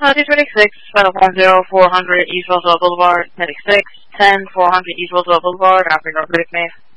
226, Final 400 East Roswell Boulevard, heading 6, 10, 400 East Roswell Boulevard, operator North Main.